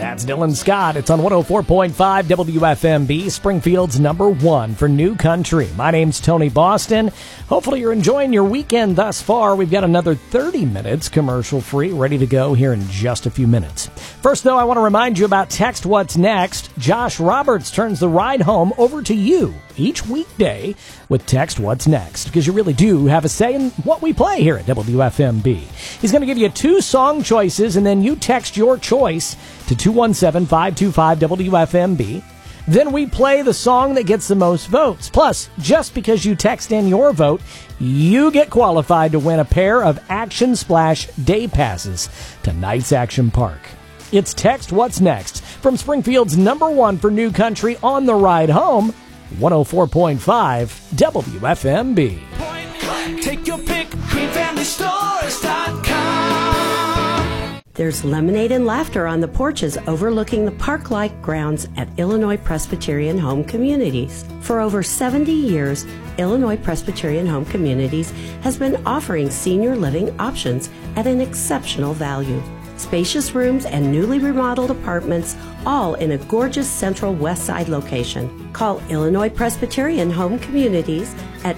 That's Dylan Scott. It's on 104.5 WFMB, Springfield's #1 for new country. My name's Tony Boston. Hopefully you're enjoying your weekend thus far. We've got another 30 minutes commercial-free ready to go here in just a few minutes. First, though, I want to remind you about Text What's Next. Josh Roberts turns the ride home over to you each weekday with Text What's Next, because you really do have a say in what we play here at WFMB. He's going to give you 2 song choices, and then you text your choice to 217-525-WFMB. Then we play the song that gets the most votes. Plus, just because you text in your vote, you get qualified to win a pair of Action Splash day passes to Knights Action Park. It's Text What's Next from Springfield's #1 for new country on the ride home, 104.5 WFMB. Take your pick, greenfamilystores.com. There's lemonade and laughter on the porches overlooking the park-like grounds at Illinois Presbyterian Home Communities. For over 70 years, Illinois Presbyterian Home Communities has been offering senior living options at an exceptional value. Spacious rooms and newly remodeled apartments, all in a gorgeous central west side location. Call Illinois Presbyterian Home Communities at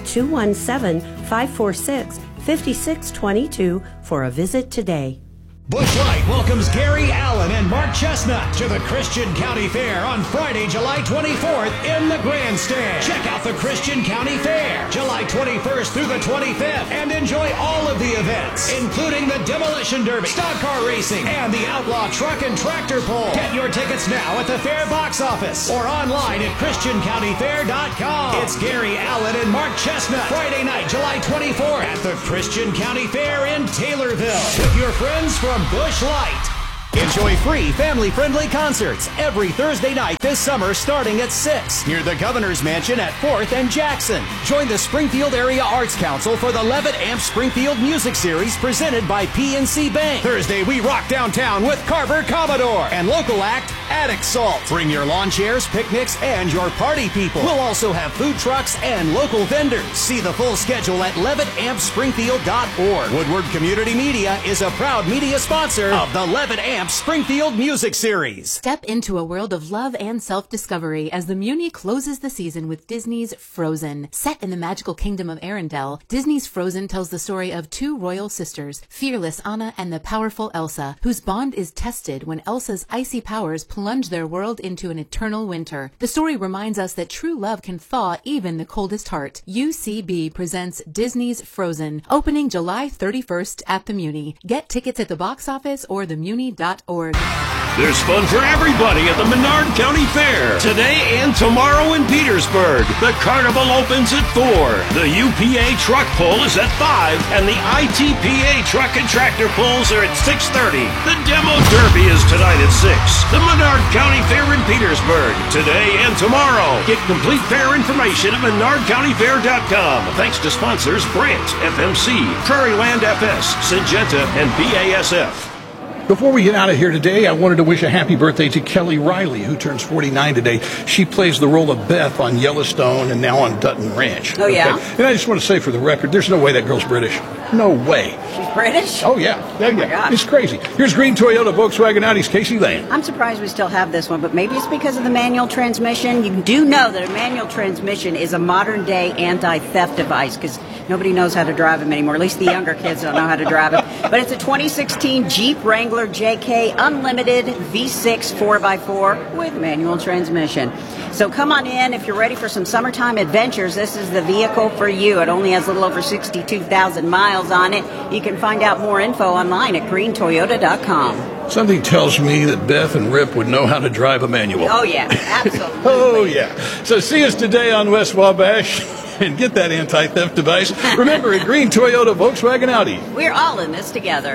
217-546-5622 for a visit today. Busch Light welcomes Gary Allen and Mark Chestnut to the Christian County Fair on Friday, July 24th in the Grandstand. Check out the Christian County Fair, July 21st through the 25th, and enjoy all of the events, including the Demolition Derby, stock car racing, and the Outlaw Truck and Tractor Pull. Get your tickets now at the Fair box office or online at ChristianCountyFair.com. It's Gary Allen and Mark Chestnut, Friday night, July 24th at the Christian County Fair in Taylorville with your friends from Busch Light. Enjoy free, family-friendly concerts every Thursday night this summer starting at 6 near the Governor's Mansion at 4th and Jackson. Join the Springfield Area Arts Council for the Levitt Amp Springfield Music Series presented by PNC Bank. Thursday, we rock downtown with Carver Commodore and local act Attic Salt. Bring your lawn chairs, picnics, and your party people. We'll also have food trucks and local vendors. See the full schedule at LevittAmpSpringfield.org. Woodward Community Media is a proud media sponsor of the Levitt Amp Springfield Music Series. Step into a world of love and self-discovery as the Muni closes the season with Disney's Frozen. Set in the magical kingdom of Arendelle, Disney's Frozen tells the story of 2 royal sisters, fearless Anna and the powerful Elsa, whose bond is tested when Elsa's icy powers plunge their world into an eternal winter. The story reminds us that true love can thaw even the coldest heart. UCB presents Disney's Frozen, opening July 31st at the Muni. Get tickets at the box office or themuni.org. There's fun for everybody at the Menard County Fair today and tomorrow in Petersburg. The carnival opens at 4. The UPA truck pull is at 5, and the ITPA truck and tractor pulls are at 6:30. The demo derby is tonight at 6. The Menard County Fair in Petersburg today and tomorrow. Get complete fair information at menardcountyfair.com. Thanks to sponsors Brandt, FMC, Prairieland FS, Syngenta, and BASF. Before we get out of here today, I wanted to wish a happy birthday to Kelly Riley, who turns 49 today. She plays the role of Beth on Yellowstone and now on Dutton Ranch. Oh, yeah? Okay? And I just want to say for the record, there's no way that girl's British. No way. She's British? Oh, yeah. Oh, my gosh. It's crazy. Here's Green Toyota Volkswagen Audi's Casey Lane. I'm surprised we still have this one, but maybe it's because of the manual transmission. You do know that a manual transmission is a modern-day anti-theft device because nobody knows how to drive them anymore. At least the younger kids don't know how to drive them. But it's a 2016 Jeep Wrangler JK Unlimited V6 4x4 with manual transmission. So come on in. If you're ready for some summertime adventures, this is the vehicle for you. It only has a little over 62,000 miles on it. You can find out more info online at greentoyota.com. Something tells me that Beth and Rip would know how to drive a manual. Oh, yeah, absolutely. Oh, yeah. So see us today on West Wabash and get that anti-theft device. Remember, at Green Toyota Volkswagen Audi. We're all in this together.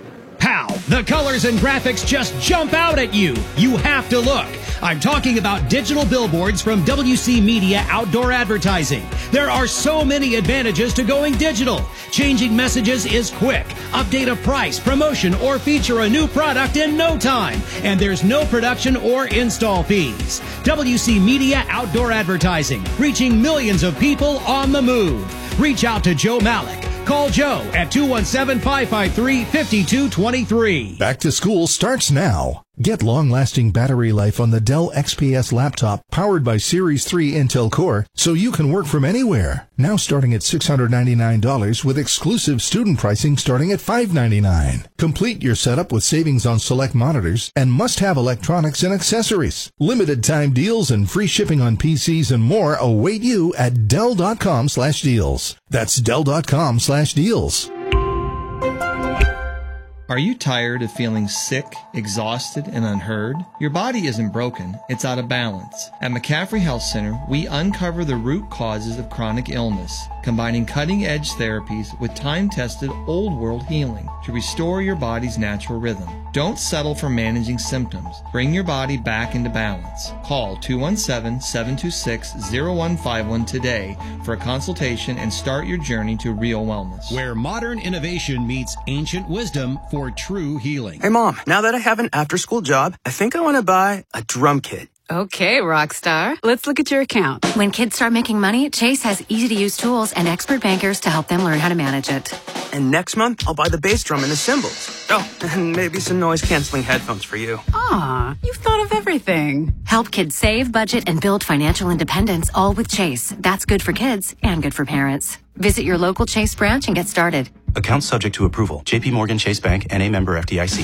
Pow! The colors and graphics just jump out at you. You have to look. I'm talking about digital billboards from WC Media Outdoor Advertising. There are so many advantages to going digital. Changing messages is quick. Update a price, promotion, or feature a new product in no time. And there's no production or install fees. WC Media Outdoor Advertising, reaching millions of people on the move. Reach out to Joe Malik. Call Joe at 217-553-5223. Back to school starts now. Get long-lasting battery life on the Dell XPS laptop powered by Series 3 Intel Core so you can work from anywhere. Now starting at $699 with exclusive student pricing starting at $599. Complete your setup with savings on select monitors and must-have electronics and accessories. Limited time deals and free shipping on PCs and more await you at Dell.com/deals. That's Dell.com/deals. Are you tired of feeling sick, exhausted, and unheard? Your body isn't broken, it's out of balance. At McCaffrey Health Center, we uncover the root causes of chronic illness, combining cutting-edge therapies with time-tested old-world healing to restore your body's natural rhythm. Don't settle for managing symptoms. Bring your body back into balance. Call 217-726-0151 today for a consultation and start your journey to real wellness. Where modern innovation meets ancient wisdom for true healing. Hey, Mom, now that I have an after-school job, I think I want to buy a drum kit. Okay, Rockstar. Let's look at your account. When kids start making money, Chase has easy-to-use tools and expert bankers to help them learn how to manage it. And next month, I'll buy the bass drum and the cymbals. Oh, and maybe some noise-canceling headphones for you. Aw, you've thought of everything. Help kids save, budget, and build financial independence, all with Chase. That's good for kids and good for parents. Visit your local Chase branch and get started. Account subject to approval. J.P. Morgan Chase Bank, N.A. member FDIC.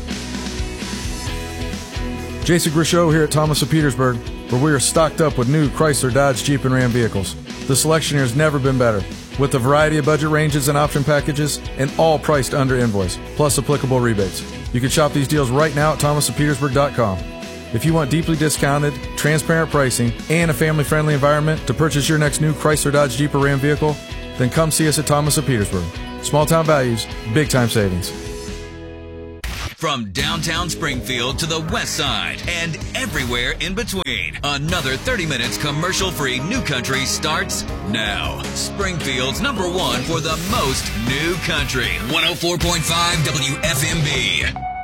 Jason Grishow here at Thomas of Petersburg, where we are stocked up with new Chrysler, Dodge, Jeep, and Ram vehicles. The selection here has never been better, with a variety of budget ranges and option packages, and all priced under invoice, plus applicable rebates. You can shop these deals right now at thomasofpetersburg.com. If you want deeply discounted, transparent pricing, and a family-friendly environment to purchase your next new Chrysler, Dodge, Jeep, or Ram vehicle, then come see us at Thomas of Petersburg. Small-town values, big-time savings. From downtown Springfield to the west side and everywhere in between, another 30 minutes commercial-free New Country starts now. Springfield's #1 for the most New Country. 104.5 WFMB.